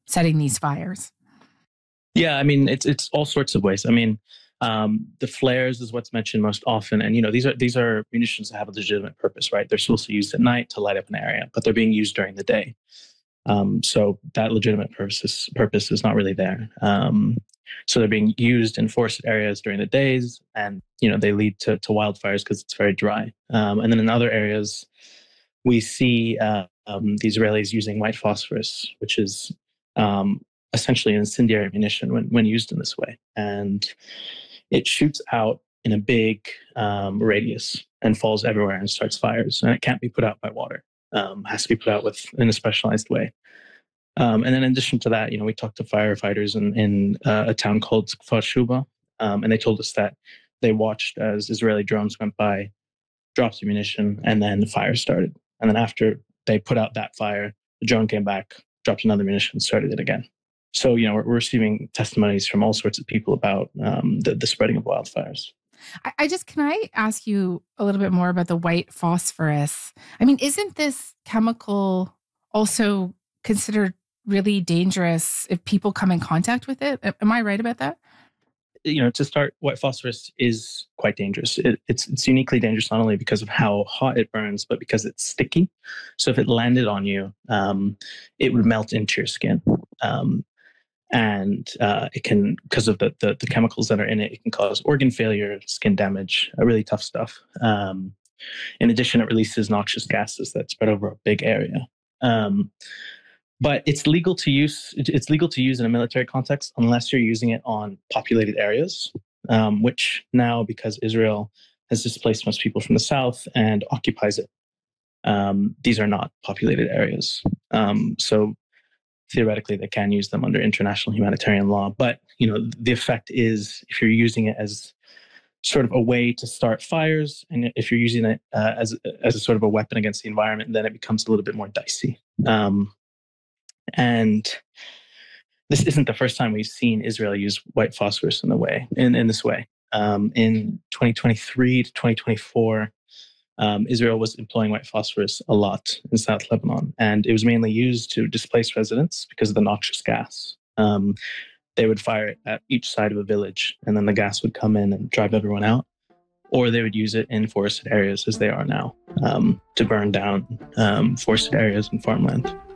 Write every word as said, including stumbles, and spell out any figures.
setting these fires? Yeah, I mean, it's it's all sorts of ways. I mean, um, the flares is what's mentioned most often, and you know, these are these are munitions that have a legitimate purpose, right? They're supposed to be used at night to light up an area, but they're being used during the day. Um, so that legitimate purpose is, purpose is not really there. Um, so they're being used in forested areas during the days, and you know, they lead to to wildfires because it's very dry. Um, and then in other areas, we see uh, um, the Israelis using white phosphorus, which is um, essentially an incendiary munition when, when used in this way. And it shoots out in a big um, radius and falls everywhere and starts fires. And it can't be put out by water. Um, has to be put out with in a specialized way. Um, and then in addition to that, you know, we talked to firefighters in, in uh, a town called Kfar Shuba, um, and they told us that they watched as Israeli drones went by, dropped ammunition, and then the fire started. And then after they put out that fire, the drone came back, dropped another munition, started it again. So, you know, we're, we're receiving testimonies from all sorts of people about um, the, the spreading of wildfires. I, I just, can I ask you a little bit more about the white phosphorus? I mean, isn't this chemical also considered really dangerous if people come in contact with it? Am I right about that? You know, to start, white phosphorus is quite dangerous. It, it's it's uniquely dangerous not only because of how hot it burns, but because it's sticky. So if it landed on you, um, it would melt into your skin. Um, and uh, it can, because of the, the the chemicals that are in it, it can cause organ failure, skin damage, uh, really tough stuff. Um, in addition, it releases noxious gases that spread over a big area. Um, But it's legal to use. It's legal to use in a military context unless you're using it on populated areas, um, which now, because Israel has displaced most people from the south and occupies it, um, these are not populated areas. Um, so theoretically, they can use them under international humanitarian law. But you know, the effect is if you're using it as sort of a way to start fires, and if you're using it uh, as as a sort of a weapon against the environment, then it becomes a little bit more dicey. Um, And this isn't the first time we've seen Israel use white phosphorus in the way in, in this way. Um, in twenty twenty-three to twenty twenty-four, um, Israel was employing white phosphorus a lot in South Lebanon, and it was mainly used to displace residents because of the noxious gas. Um, they would fire it at each side of a village, and then the gas would come in and drive everyone out. Or they would use it in forested areas, as they are now, um, to burn down um, forested areas and farmland.